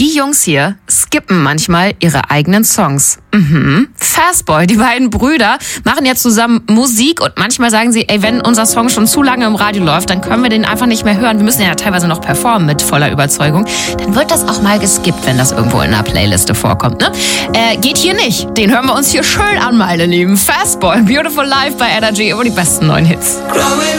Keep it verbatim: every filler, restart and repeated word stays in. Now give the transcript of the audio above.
Die Jungs hier skippen manchmal ihre eigenen Songs. Mhm. Fastboy, die beiden Brüder, machen ja zusammen Musik und manchmal sagen sie, ey, wenn unser Song schon zu lange im Radio läuft, dann können wir den einfach nicht mehr hören. Wir müssen ja teilweise noch performen mit voller Überzeugung. Dann wird das auch mal geskippt, wenn das irgendwo in einer Playliste vorkommt. Ne? Äh, geht hier nicht. Den hören wir uns hier schön an, meine Lieben. Fastboy, Beautiful Life bei Energy über die besten neuen Hits.